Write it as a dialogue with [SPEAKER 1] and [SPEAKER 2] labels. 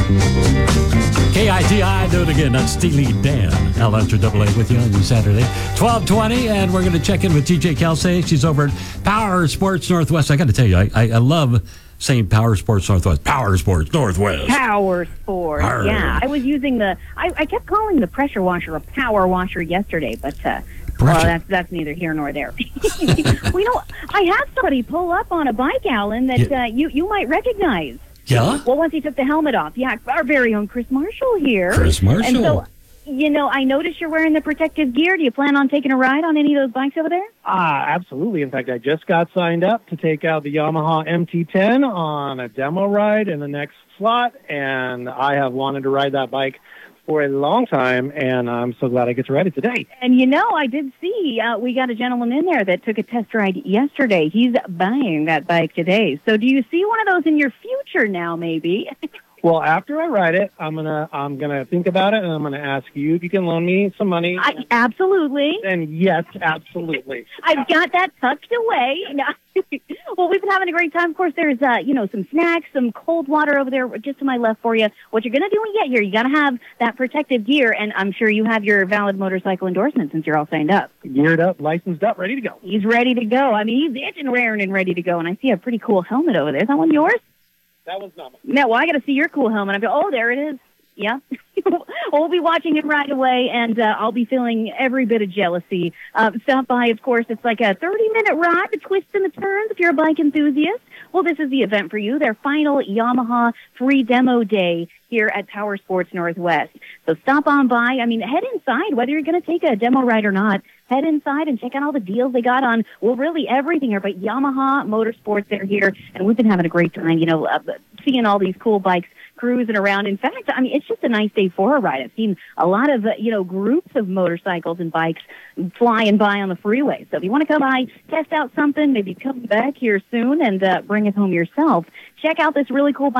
[SPEAKER 1] KITI, do it again. That's Steely Dan. Al Lester AA with you on your Saturday. 12:20, and we're going to check in with TJ Kelsey. She's over at Power Sports Northwest. I got to tell you, I love saying Power Sports Northwest. Power Sports Northwest.
[SPEAKER 2] Power Sports.
[SPEAKER 1] Arr.
[SPEAKER 2] Yeah, I was using I kept calling the pressure washer a power washer yesterday, but well, that's neither here nor there. Well, I had somebody pull up on a bike, Alan, that you might recognize.
[SPEAKER 1] Yeah?
[SPEAKER 2] Well, once he took the helmet off. Yeah, our very own Chris Marshall here.
[SPEAKER 1] Chris Marshall.
[SPEAKER 2] And so, I noticed you're wearing the protective gear. Do you plan on taking a ride on any of those bikes over there?
[SPEAKER 3] Absolutely. In fact, I just got signed up to take out the Yamaha MT-10 on a demo ride in the next slot, and I have wanted to ride that bike for a long time, and I'm so glad I get to ride it today.
[SPEAKER 2] And I did see we got a gentleman in there that took a test ride yesterday. He's buying that bike today. So do you see one of those in your future now, maybe?
[SPEAKER 3] Well, after I ride it, I'm gonna think about it, and I'm gonna ask you if you can loan me some money.
[SPEAKER 2] Absolutely.
[SPEAKER 3] And yes, absolutely.
[SPEAKER 2] I've got that tucked away. Well, we've been having a great time. Of course, there's some snacks, some cold water over there just to my left for you. What you're gonna do when you get here, you gotta have that protective gear, and I'm sure you have your valid motorcycle endorsement since you're all signed up.
[SPEAKER 3] Geared up, licensed up, ready to go.
[SPEAKER 2] He's ready to go. I mean, he's itching, raring, and ready to go. And I see a pretty cool helmet over there. Is that one yours?
[SPEAKER 3] That was not mine.
[SPEAKER 2] No, well, I got to see your cool helmet. I go, oh, there it is. Yeah. We'll be watching it right away, and I'll be feeling every bit of jealousy. Stop by, of course. It's like a 30-minute ride, the twists and the turns if you're a bike enthusiast. Well, this is the event for you, their final Yamaha free demo day here at Power Sports Northwest. So stop on by. I mean, head inside, whether you're going to take a demo ride or not. Head inside and check out all the deals they got on, well, really everything here. But Yamaha Motorsports, they're here, and we've been having a great time, seeing all these cool bikes cruising around. In fact, I mean, it's just a nice day for a ride. I've seen a lot of, groups of motorcycles and bikes flying by on the freeway. So if you want to come by, test out something, maybe come back here soon and bring it home yourself, check out this really cool bike.